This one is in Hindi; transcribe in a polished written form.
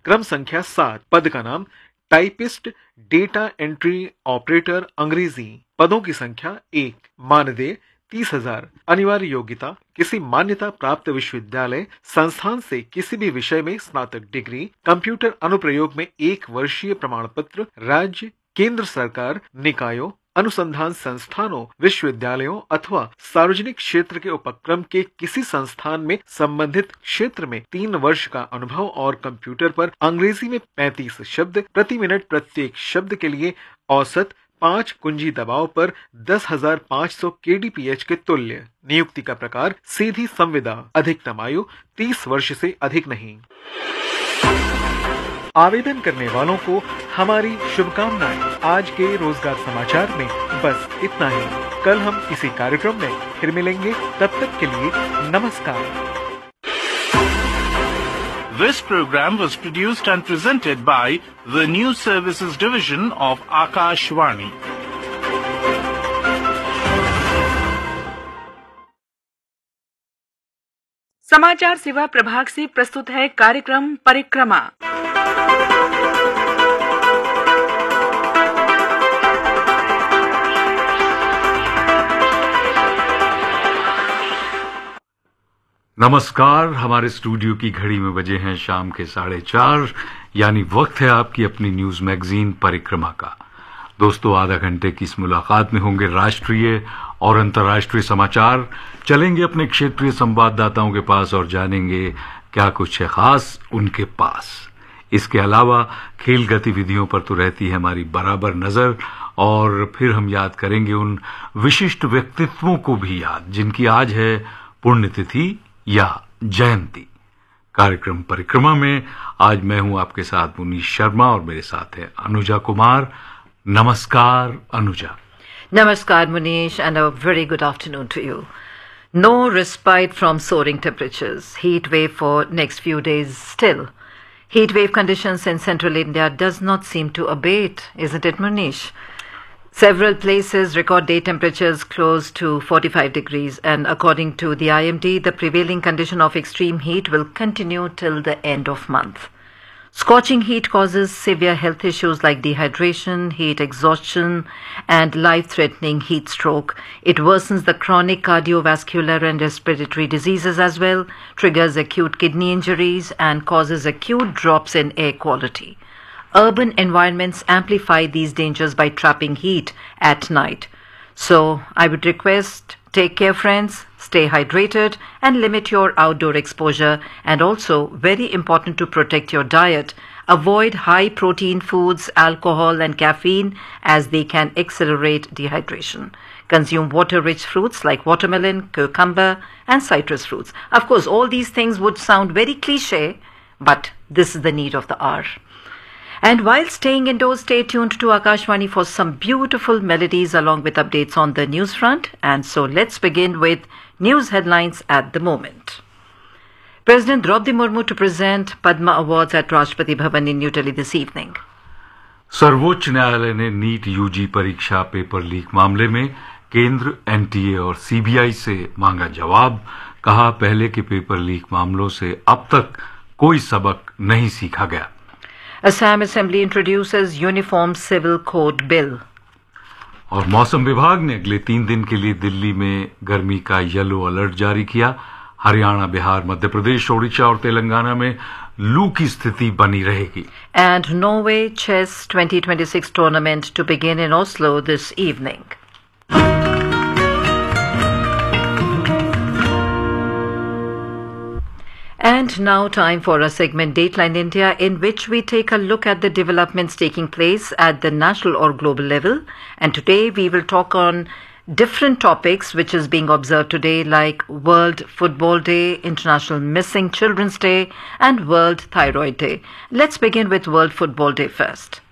क्रम संख्या 7, पद का नाम टाइपिस्ट, डेटा एंट्री ऑपरेटर अंग्रेजी, पदों की संख्या 1, मानदेय 30,000, अनिवार्य योग्यता किसी मान्यता प्राप्त विश्वविद्यालय संस्थान से किसी भी विषय में स्नातक डिग्री, कंप्यूटर अनुप्रयोग में 1 वर्षीय प्रमाण पत्र, राज्य केंद्र सरकार निकायों अनुसंधान संस्थानों विश्वविद्यालयों अथवा सार्वजनिक क्षेत्र के उपक्रम के किसी संस्थान में संबंधित क्षेत्र में 3 वर्ष का अनुभव और कंप्यूटर पर अंग्रेजी में 35 शब्द प्रति मिनट, प्रत्येक शब्द के लिए औसत 5 कुंजी दबाव पर 10,500 kDPH के तुल्य। नियुक्ति का प्रकार सीधी संविदा। अधिकतम आयु 30 वर्ष से अधिक नहीं। आवेदन करने वालों को हमारी शुभकामनाएं। आज के रोजगार समाचार में बस इतना ही। कल हम इसी कार्यक्रम में फिर मिलेंगे, तब तक के लिए नमस्कार। This program was produced and presented by the News Services Division of Akashvani. समाचार सेवा प्रभाग से प्रस्तुत है कार्यक्रम परिक्रमा। नमस्कार। हमारे स्टूडियो की घड़ी में बजे हैं शाम के 4:30, यानी वक्त है आपकी अपनी न्यूज मैगजीन परिक्रमा का। दोस्तों, आधा घंटे की इस मुलाकात में होंगे राष्ट्रीय और अंतर्राष्ट्रीय समाचार। चलेंगे अपने क्षेत्रीय संवाददाताओं के पास और जानेंगे क्या कुछ है खास उनके पास। इसके अलावा खेल गतिविधियों पर तो रहती है हमारी बराबर नजर, और फिर हम याद करेंगे उन विशिष्ट व्यक्तित्वों को भी याद जिनकी आज है पुण्यतिथि या जयंती। कार्यक्रम परिक्रमा में आज मैं हूं आपके साथ मुनीश शर्मा और मेरे साथ है अनुजा कुमार। नमस्कार Anuja. Namaskar Munish, and a very good afternoon to you. No respite from soaring temperatures. Heat wave for next few days still. Heat wave conditions in central India does not seem to abate, isn't it Munish? Several places record day temperatures close to 45 degrees, and according to the IMD, the prevailing condition of extreme heat will continue till the end of month. Scorching heat causes severe health issues like dehydration, heat exhaustion, and life-threatening heat stroke. It worsens the chronic cardiovascular and respiratory diseases as well, triggers acute kidney injuries, and causes acute drops in air quality. Urban environments amplify these dangers by trapping heat at night. So, I would request, take care friends, stay hydrated and limit your outdoor exposure, and also very important to protect your diet. Avoid high protein foods, alcohol and caffeine as they can accelerate dehydration. Consume water-rich fruits like watermelon, cucumber and citrus fruits. Of course, all these things would sound very cliché, but this is the need of the hour. And while staying indoors, stay tuned to Akashvani for some beautiful melodies along with updates on the news front. And so let's begin with news headlines at the moment. President Draupadi Murmu to present Padma Awards at Rashtrapati Bhavan in New Delhi this evening. सर्वोच्च न्यायालय ने नीट यूजी परीक्षा पेपर लीक मामले में केंद्र, एनटीए और सीबीआई से मांगा जवाब। कहा, पहले के पेपर लीक मामलों से अब तक कोई सबक नहीं सीखा गया। Assam Assembly introduces Uniform Civil Code Bill. और मौसम विभाग ने अगले 3 दिन के लिए दिल्ली में गर्मी का येलो अलर्ट जारी किया। हरियाणा, बिहार, मध्य प्रदेश, ओडिशा और तेलंगाना में लू की स्थिति बनी रहेगी। And Norway Chess 2026 tournament to begin in Oslo this evening. And now time for a segment Dateline India, in which we take a look at the developments taking place at the national or global level. And today we will talk on different topics which is being observed today, like World Football Day, International Missing Children's Day and World Thyroid Day. Let's begin with World Football Day first.